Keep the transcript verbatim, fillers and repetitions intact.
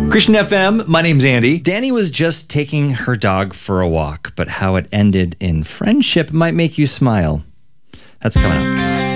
Christian F M, my name's Andy. Danny was just taking her dog for a walk, but how it ended in friendship might make you smile. That's coming up.